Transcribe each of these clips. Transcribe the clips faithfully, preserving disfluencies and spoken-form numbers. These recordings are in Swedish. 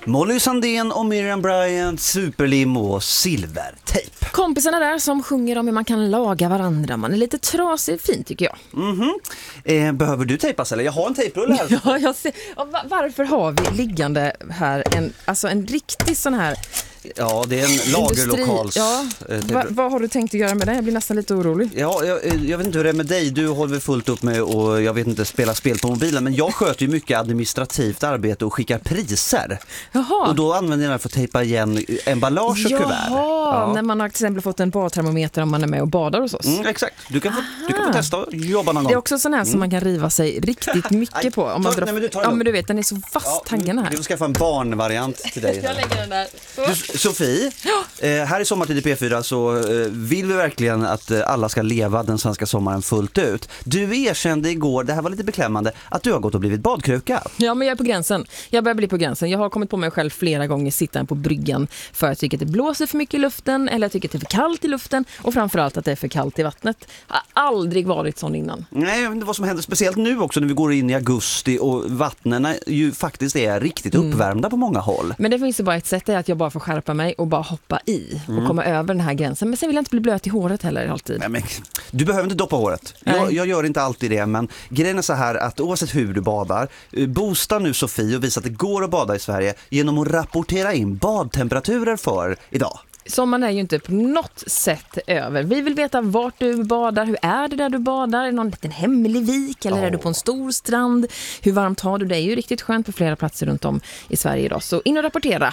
Molly Sandén och Miriam Bryant, superlim och silvertejp. Kompisarna där som sjunger om hur man kan laga varandra. Man är lite trasig, fint tycker jag. Mm-hmm. eh, behöver du tejpas eller? Jag har en tejprulle här. Ja, jag ser. Varför har vi liggande här en, alltså en riktig sån här... Ja, det är en lagerlokals... Ja. Va, vad har du tänkt att göra med det? Jag blir nästan lite orolig. Ja, jag, jag vet inte hur det är med dig. Du håller fullt upp med och jag vet inte spela spel på mobilen. Men jag sköter ju mycket administrativt arbete och skickar priser. Jaha. Och då använder jag det för att tejpa igen emballage och Jaha, kuvert. Ja, när man har till exempel fått en badtermometer om man är med och badar hos oss. Mm, exakt. Du kan, få, du kan få testa och jobba någon gång. Det är också sån här mm. som man kan riva sig riktigt mycket på. Om man ta, drar... nej, men du tar ja, men du vet, den är så fast, ja, taggarna här. Du ska få en barnvariant till dig. Jag lägger den där. Du, Sofie, ja. eh, här i Sommartid i P fyra så eh, vill vi verkligen att eh, alla ska leva den svenska sommaren fullt ut. Du erkände igår, det här var lite beklämmande, att du har gått och blivit badkruka. Ja, men jag är på gränsen. Jag börjar bli på gränsen. Jag har kommit på mig själv flera gånger sittande på bryggan för att jag tycker att det blåser för mycket i luften eller jag tycker att det är för kallt i luften och framförallt att det är för kallt i vattnet. Jag har aldrig varit sån innan. Nej, det vad som händer speciellt nu också när vi går in i augusti och vattnen ju faktiskt är riktigt uppvärmda mm. på många håll. Men det finns ju bara ett sätt, det är att jag bara får skärpa mig och bara hoppa i och mm. komma över den här gränsen. Men sen vill jag inte bli blöt i håret heller alltid. Nej, men, du behöver inte doppa håret. Jag, jag gör inte alltid det, men grejen är så här att oavsett hur du badar, boosta nu Sofie och visa att det går att bada i Sverige genom att rapportera in badtemperaturer för idag. Sommaren är ju inte på något sätt över. Vi vill veta vart du badar. Hur är det där du badar? Är det någon liten hemlig vik? Eller oh. är du på en stor strand? Hur varmt har du det? Det är ju riktigt skönt på flera platser runt om i Sverige idag. Så in och rapportera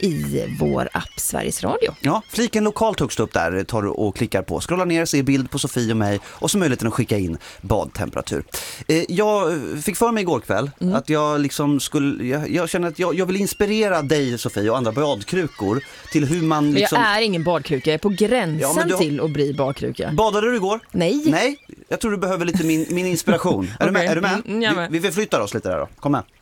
i vår app Sveriges Radio. Ja, fliken lokalt högst upp där tar du och klickar på. Scrolla ner, se bild på Sofie och mig och så möjligheten att skicka in badtemperatur. Eh, jag fick för mig igår kväll mm. att jag liksom skulle... Jag, jag känner att jag, jag vill inspirera dig Sofie och andra badkrukor till hur man liksom... Jag är ingen badkruka, jag är på gränsen ja, du... till att bli badkruka. Badade du igår? Nej. Nej, jag tror du behöver lite min, min inspiration. Är, okay. du med? Är du med? Mm, med. Vi, vi förflyttar oss lite där då. Kom med.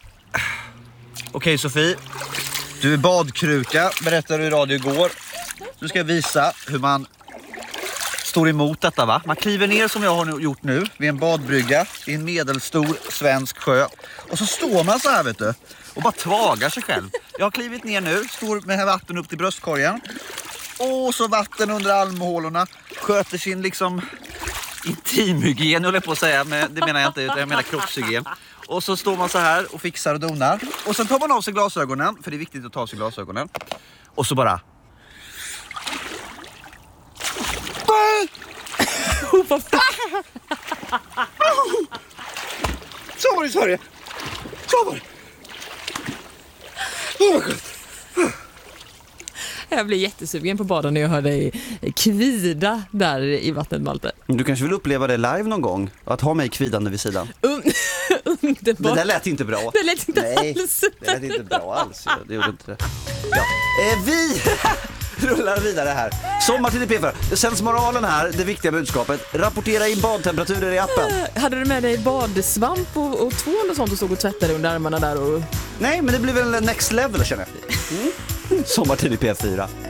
Okej okay, Sofie, du är badkruka, berättade du i radio igår. Nu ska jag visa hur man står emot detta va. Man kliver ner som jag har gjort nu vid en badbrygga i en medelstor svensk sjö. Och så står man så här vet du. Och bara tvagar sig själv. Jag har klivit ner nu, står med vatten upp till bröstkorgen. Och så vatten under armhålorna. Sköter sin liksom intimhygien, höll jag på att säga. Men det menar jag inte, jag menar kroppshygien. Och så står man så här och fixar och donar. Och sen tar man av sig glasögonen, för det är viktigt att ta av sig glasögonen. Och så bara... Så var det, så var det. Så var det. Jag blir jättesugen på baden när jag hör dig kvida där i vattnet, Malte. Du kanske vill uppleva det live någon gång? Att ha mig kvidande vid sidan. Underbart. Det där lät inte bra. Det lät inte Nej, alls. Det lät inte bra alls. Det gjorde inte det. Ja. Eh, vi rullar vidare här. Sommartid i P fyra. Sänds moralen här, det viktiga budskapet. Rapportera in badtemperaturer i appen. Hade du med dig badsvamp och, och tvål och sånt och stod och tvättade under armarna där? Och... Nej, men det blir väl next level känner jag. Mm. Sommartid i P fyra.